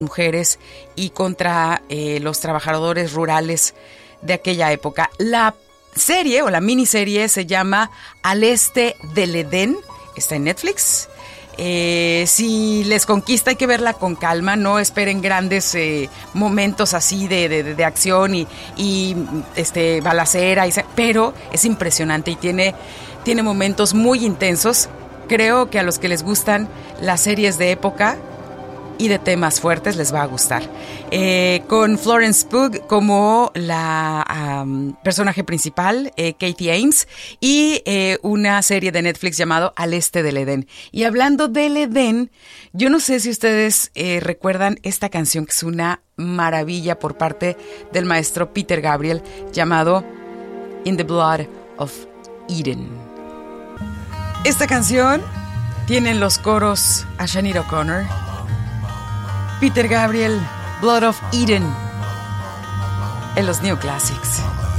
mujeres y contra los trabajadores rurales de aquella época. La serie o la miniserie se llama Al Este del Edén, está en Netflix. Si les conquista hay que verla con calma, no esperen grandes momentos así de acción y balacera, pero es impresionante y tiene momentos muy intensos. Creo que a los que les gustan las series de época y de temas fuertes les va a gustar. Con Florence Pugh como la personaje principal, Katie Ames, y una serie de Netflix llamado Al Este del Edén. Y hablando del Edén, yo no sé si ustedes recuerdan esta canción que es una maravilla por parte del maestro Peter Gabriel, llamado In the Blood of Eden. Esta canción tiene en los coros a Sinead O'Connor, Peter Gabriel, Blood of Eden, en los New Classics.